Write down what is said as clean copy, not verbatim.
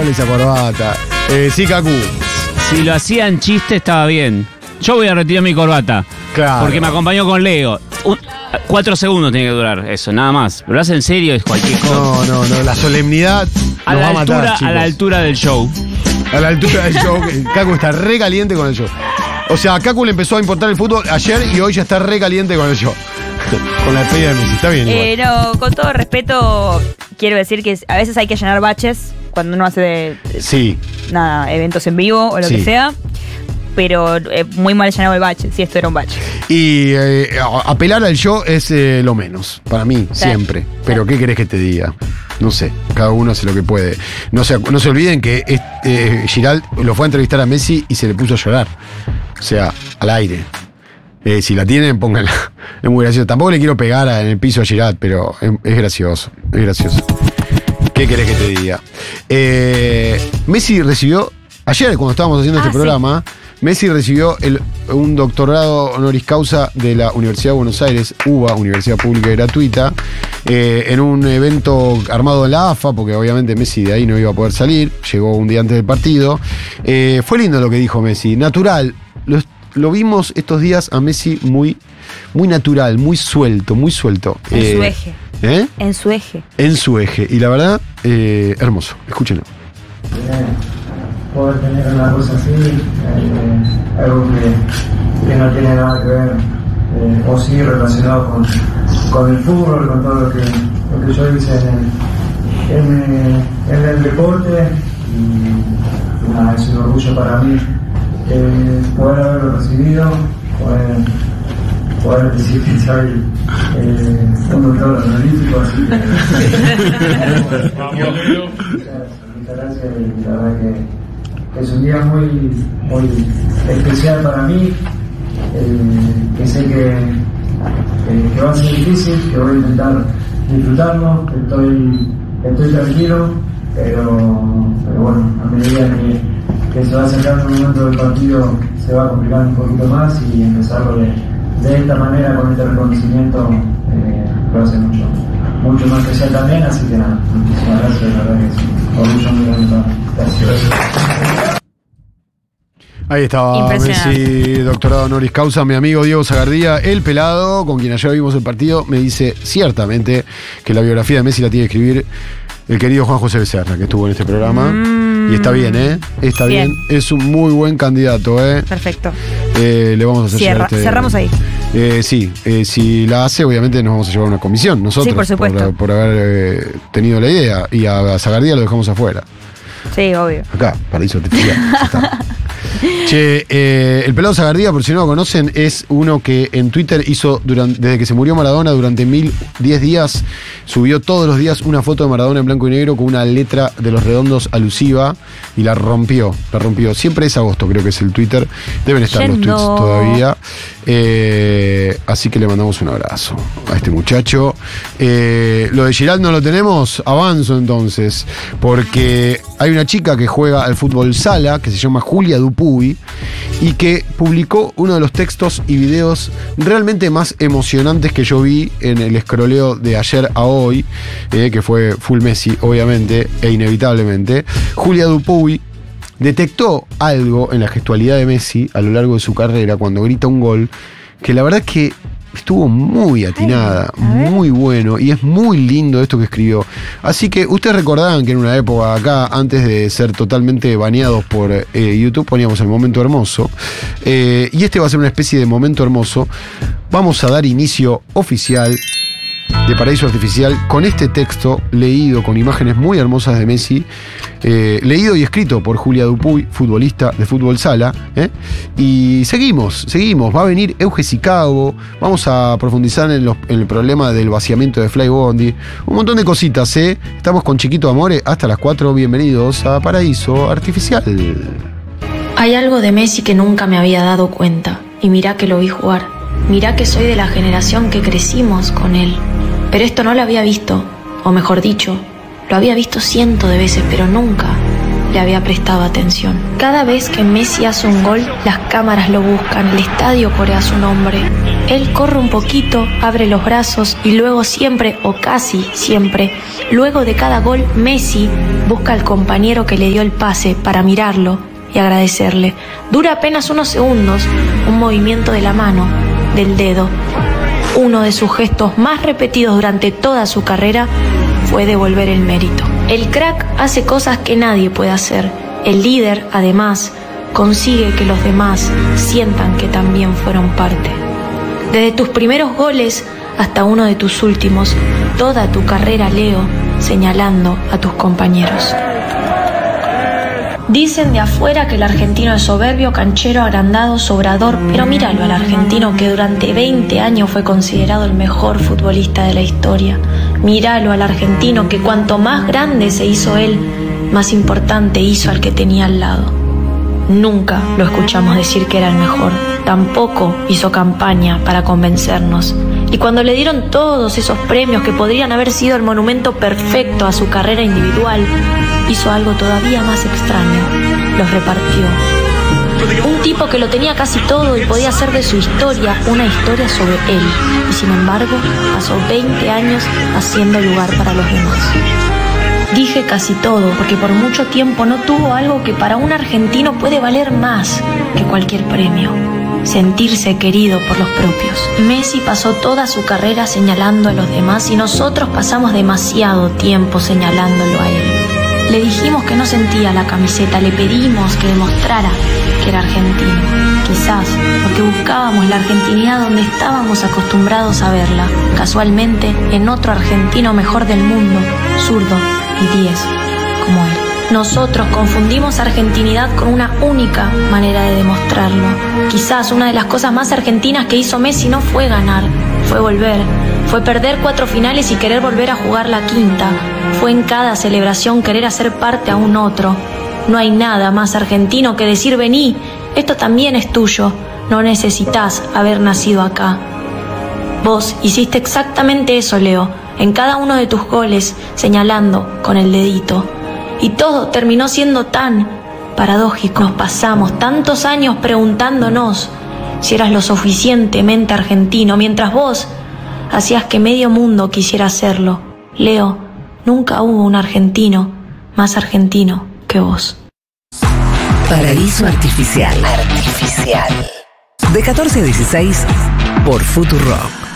impecable esa corbata. Sí, Cacu. Si lo hacían chiste, estaba bien. Yo voy a retirar mi corbata. Claro. Porque me acompañó con Leo. 4 segundos tiene que durar eso, nada más. Pero lo hace en serio, es cualquier cosa. No, la solemnidad nos va a matar, chicos. A la altura del show. A la altura del show. Cacu está re caliente con el show. O sea, a Cacu le empezó a importar el fútbol ayer y hoy ya está re caliente con el show. Con la despedida de Messi, está bien. No, con todo respeto, quiero decir que a veces hay que llenar baches cuando uno hace eventos en vivo o lo que sea. Pero muy mal llenado el bache, si esto era un bache. Y apelar al show es lo menos, para mí, siempre. Pero ¿qué querés que te diga? No sé, cada uno hace lo que puede. No se olviden que Giral lo fue a entrevistar a Messi y se le puso a llorar. O sea, al aire. Si la tienen, pónganla. Es muy gracioso. Tampoco le quiero pegar en el piso a Giral, pero es gracioso. Es gracioso. ¿Qué querés que te diga? Messi recibió, ayer cuando estábamos haciendo este programa, Messi recibió un doctorado honoris causa de la Universidad de Buenos Aires, UBA, Universidad Pública y Gratuita, en un evento armado en la AFA, porque obviamente Messi de ahí no iba a poder salir, llegó un día antes del partido. Fue lindo lo que dijo Messi, natural. Lo vimos estos días a Messi muy, muy natural, muy suelto, muy suelto. En su eje. En su eje. En su eje. Y la verdad, hermoso. Escúchenlo. Poder tener una cosa así, algo que no tiene nada que ver, o sí relacionado con el fútbol, con todo lo que yo hice en el deporte, y nada, es un orgullo para mí poder haberlo recibido, poder decir que soy un doctor honorífico, así que muchas gracias, y la verdad que es un día muy, muy especial para mí, que sé que va a ser difícil, que voy a intentar disfrutarlo, que estoy tranquilo, pero bueno, a medida que se va acercando el momento del partido se va a complicar un poquito más, y empezarlo de esta manera, con este reconocimiento, lo hace mucho más especial también, así que nada, muchísimas gracias, la verdad que sí, orgullo muy grande. Gracias. Ahí estaba Messi, doctorado honoris causa. Mi amigo Diego Zagardía, el pelado, con quien ayer vimos el partido, me dice ciertamente que la biografía de Messi la tiene que escribir el querido Juan José Becerra, que estuvo en este programa. Y está bien, Está bien. Es un muy buen candidato, Perfecto. Le vamos a hacer cerramos ahí. Sí, si la hace, obviamente nos vamos a llevar una comisión nosotros. Sí, por supuesto. Por haber tenido la idea. Y a Zagardía lo dejamos afuera. Sí, obvio. Acá, paraíso artificial. Che, el pelado Zagardía, por si no lo conocen, es uno que en Twitter hizo, desde que se murió Maradona, durante 1010 días, subió todos los días una foto de Maradona en blanco y negro con una letra de Los Redondos alusiva, y la rompió. Siempre es agosto, creo que es el Twitter. Deben estar los tweets todavía. Así que le mandamos un abrazo a este muchacho. Lo de Giral no lo tenemos. Avanzo entonces, porque hay una chica que juega al fútbol sala, que se llama Julia Dupuy, y que publicó uno de los textos y videos realmente más emocionantes que yo vi en el escroleo de ayer a hoy, que fue full Messi, obviamente, e inevitablemente. Julia Dupuy detectó algo en la gestualidad de Messi a lo largo de su carrera cuando grita un gol, que la verdad es que estuvo muy atinada, muy bueno, y es muy lindo esto que escribió. Así que ustedes recordarán que en una época acá, antes de ser totalmente baneados por YouTube, poníamos el momento hermoso, y este va a ser una especie de momento hermoso. Vamos a dar inicio oficial de Paraíso Artificial con este texto leído con imágenes muy hermosas de Messi, leído y escrito por Julia Dupuy, futbolista de fútbol sala, y seguimos, va a venir Euge Sicabo, vamos a profundizar en el problema del vaciamiento de Fly Bondi, un montón de cositas, estamos con Chiquito Amore hasta las 4, bienvenidos a Paraíso Artificial. Hay algo de Messi que nunca me había dado cuenta, y mirá que lo vi jugar, mirá que soy de la generación que crecimos con él. Pero esto no lo había visto, o mejor dicho, lo había visto cientos de veces, pero nunca le había prestado atención. Cada vez que Messi hace un gol, las cámaras lo buscan, el estadio corea su nombre. Él corre un poquito, abre los brazos y luego siempre, o casi siempre, luego de cada gol, Messi busca al compañero que le dio el pase para mirarlo y agradecerle. Dura apenas unos segundos, un movimiento de la mano, del dedo. Uno de sus gestos más repetidos durante toda su carrera fue devolver el mérito. El crack hace cosas que nadie puede hacer. El líder, además, consigue que los demás sientan que también fueron parte. Desde tus primeros goles hasta uno de tus últimos, toda tu carrera, Leo, señalando a tus compañeros. Dicen de afuera que el argentino es soberbio, canchero, agrandado, sobrador, pero míralo al argentino que durante 20 años fue considerado el mejor futbolista de la historia. Míralo al argentino que cuanto más grande se hizo él, más importante hizo al que tenía al lado. Nunca lo escuchamos decir que era el mejor, tampoco hizo campaña para convencernos. Y cuando le dieron todos esos premios que podrían haber sido el monumento perfecto a su carrera individual, hizo algo todavía más extraño, los repartió. Un tipo que lo tenía casi todo y podía hacer de su historia una historia sobre él, y sin embargo pasó 20 años haciendo lugar para los demás. Dije casi todo, porque por mucho tiempo no tuvo algo que para un argentino puede valer más que cualquier premio: sentirse querido por los propios. Messi pasó toda su carrera señalando a los demás y nosotros pasamos demasiado tiempo señalándolo a él. Le dijimos que no sentía la camiseta, le pedimos que demostrara que era argentino. Quizás porque buscábamos la argentinidad donde estábamos acostumbrados a verla, casualmente en otro argentino mejor del mundo, zurdo y 10, como él. Nosotros confundimos argentinidad con una única manera de demostrarlo. Quizás una de las cosas más argentinas que hizo Messi no fue ganar, fue volver. Fue perder 4 finales y querer volver a jugar la quinta. Fue en cada celebración querer hacer parte a un otro. No hay nada más argentino que decir: vení, esto también es tuyo, no necesitas haber nacido acá. Vos hiciste exactamente eso, Leo, en cada uno de tus goles, señalando con el dedito. Y todo terminó siendo tan paradójico. Nos pasamos tantos años preguntándonos si eras lo suficientemente argentino, mientras vos hacías que medio mundo quisiera hacerlo. Leo, nunca hubo un argentino más argentino que vos. Paraíso Artificial. De 14 a 16 por Futurock.